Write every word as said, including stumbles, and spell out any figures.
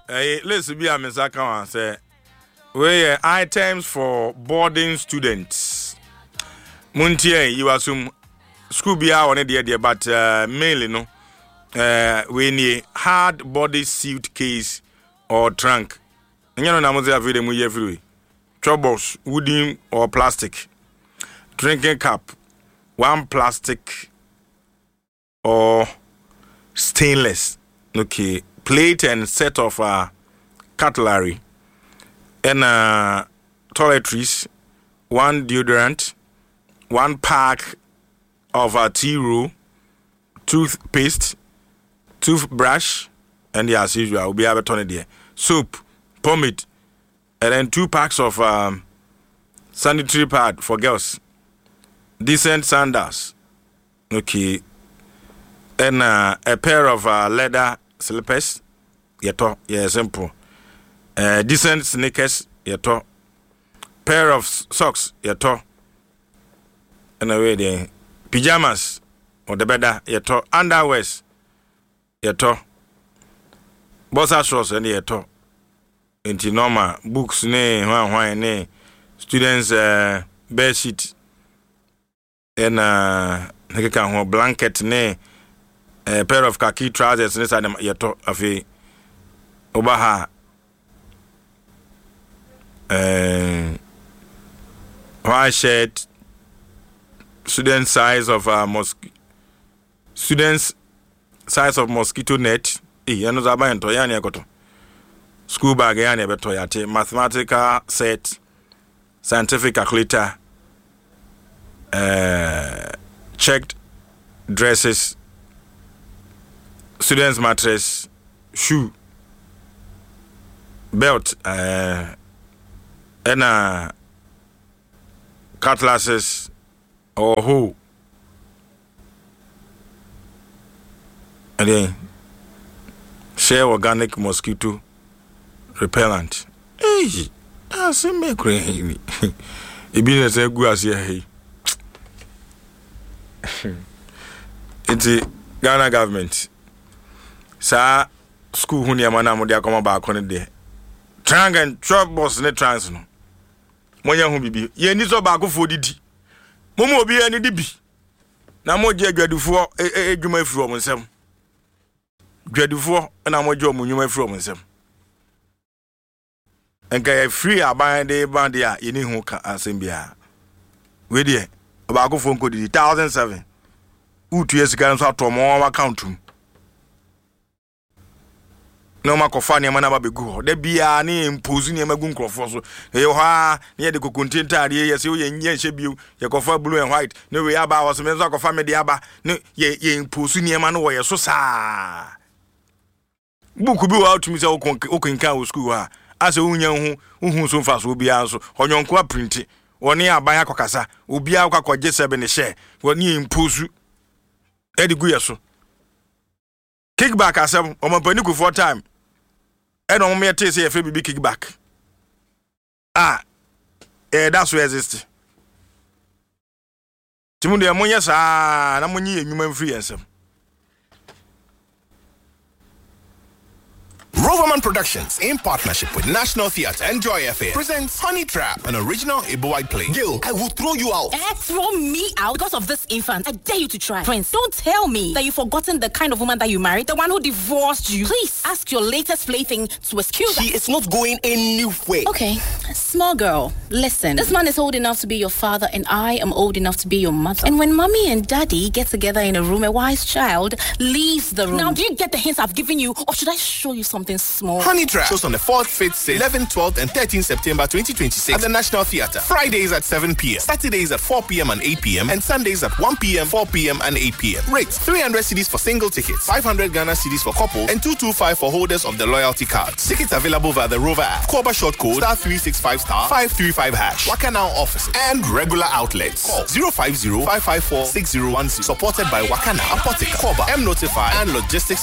Eh, let's be a misaka and say we items for boarding students. Muntie, you assume school be on it there, but uh, mainly no. Uh, we need hard body suitcase or trunk. And you know, I'm going to say every troubles, wooden or plastic. Drinking cup, one plastic or stainless. Okay, plate and set of uh, cutlery. And uh, toiletries, one deodorant, one pack of uh, tea roll, toothpaste, toothbrush, and yeah, as usual, we'll be able to turn it there. Soap, pomade, and then two packs of um, sanitary pad for girls. Decent sandals, okay, and uh, a pair of uh, leather slippers, yeto, yeah, simple. Uh, decent sneakers, yeto. Pair of socks, yeto. And away there, pajamas or the better, yeto. Underwears, yeto. Bossa shorts and yeto. Into normal books, ne, why, why, ne, students, uh, bed sheet. And uh, a blanket, ne, a pair of khaki trousers, and them yeto afi obaha. Uh, white shirt, student size of uh, mosquito, students size of mosquito net. Eh, you know that by yani akoto. School bag yani beto yate. Mathematical set, scientific calculator. Uh, checked dresses, students' mattress, shoe, belt, uh, and uh, cutlasses or hoe. And then share organic mosquito repellent. Hey, that's a make rain. It be a good as here. It's the Ghana government. Sa school huni amana mo dia koma ba akone de. Trang and chop boss ne trans no. Monya hu bibi. Ye ni so ba akofo didi. Momo obi ani di bi. Na mo je gwadufo edwuma afiro mo nsem. Gwadufo na mo je mo nwuma afiro mo nsem. Enka ye free aban de band ya ye ni hu ka asem bia. We de ba akofo nko didi one thousand seven. Utu yes guys out to more account. No ma kofa ne mana ba begu. De bia ne impose ne magu nkrofo so. E ha ne de kokontinta de yes ye nye hye bio. Ye kofa blue and white. Ne we aba was me so kofa me de aba. Ne ye ye impose ne ma no wo ye so sa. Buku bi wa utumi se okinkan wo school ha. Ase unya hu hu so mfa so bia so. Onyonko a print. Woni aban akokasa. Obi a akwaje sebe ne share. Woni impose Eddie Guyaso. Kickback as a woman panic for time. And on me say a baby kickback. Ah, eh, that's where exist. Timundi amonya sa na monyi enyuma free ensem. Roverman Productions, in partnership with National Theatre and Joy F M, presents Honey Trap, an original Igbo White play. Gil, I will throw you out. Eh, throw me out because of this infant. I dare you to try. Prince, don't tell me that you've forgotten the kind of woman that you married, the one who divorced you. Please ask your latest plaything to excuse She her. is not going anywhere. Okay, small girl, listen. This man is old enough to be your father, and I am old enough to be your mother. And when mommy and daddy get together in a room, a wise child leaves the room. Now, do you get the hints I've given you, or should I show you something small? Honey Trap shows on the fourth, fifth, sixth, eleventh, twelfth, and thirteenth September twenty twenty-six at the National Theatre. Fridays at seven p.m, Saturdays at four p.m. and eight p.m, and Sundays at one p.m, four p.m, and eight p.m. Rates three hundred cedis for single tickets, five hundred Ghana cedis for couple, and two twenty-five for holders of the loyalty cards. Tickets available via the Rover app, Koba short code star three six five star five three five hash, Waka Now office, and regular outlets. Call zero five zero, five five four, six zero one zero. Supported by Waka Now, Apotica, Koba, M Notify, and Logistics